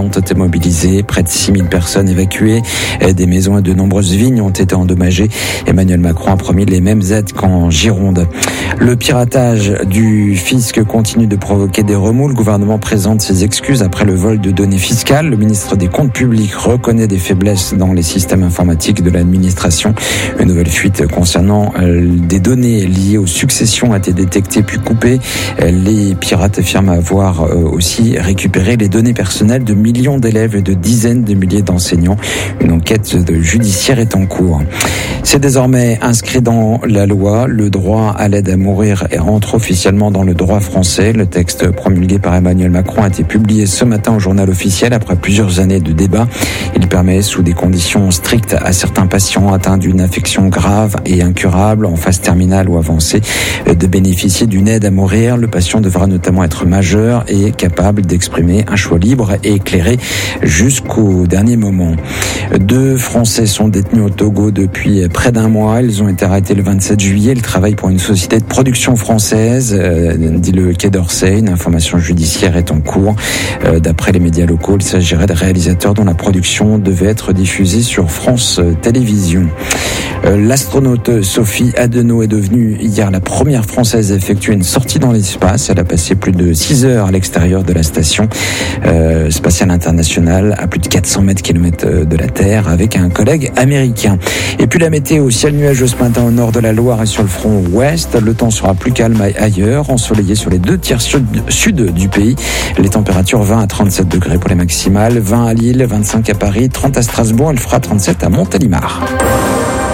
ont été mobilisés. Près de 6000 personnes évacuées. Des maisons et de nombreuses vignes ont été endommagées. Emmanuel Macron a promis les mêmes aides qu'en Gironde. Le piratage du fisc continue de provoquer des remous. Le gouvernement présente ses excuses après le vol de données fiscales. Le ministre des Comptes publics reconnaît des faiblesses dans les systèmes informatiques de l'administration. Une nouvelle fuite concernant des données liées aux successions a été détectée puis coupée. Les pirates affirment avoir aussi récupéré les données personnelles de millions d'élèves et de dizaines de milliers d'enseignants. Une enquête judiciaire est en cours. C'est désormais inscrit dans la loi. Le droit à l'aide à mourir rentre officiellement dans le droit français. Le texte promulgué par Emmanuel Macron a été publié ce matin au journal officiel après plusieurs années de débats. Il permet, sous des conditions strictes, à certains patients atteints d'une infection grave et incurable, en phase terminale ou avancée, de bénéficier d'une aide à mourir. Le patient devra notamment être majeur et capable d'exprimer un choix libre et éclairé jusqu'au dernier moment. 2 Français sont détenus au Togo depuis près d'un mois. Ils ont été arrêtés le 27 juillet. Ils travaillent pour une société de production française, dit le Quai d'Orsay. Une information judiciaire est en cours. D'après les médias locaux, il s'agirait de réalisateurs dont la production devait être diffusée sur France Télévisions. L'astronaute Sophie Adenau est devenue hier la première Française à effectuer une sortie dans l'espace. Elle a passé plus de 6 heures à l'extérieur de la station spatiale internationale, à plus de 400 mètres de la Terre, avec un collègue américain. Et puis la météo, ciel nuageux ce matin au nord de la Loire et sur le front ouest. Le temps sera plus calme ailleurs, ensoleillé sur les 2 tiers sud du pays. Les températures 20 à 37 degrés pour les maximales, 20 à Lille, 25 à Paris, 30 à Strasbourg, elle fera 37 à Montélimar.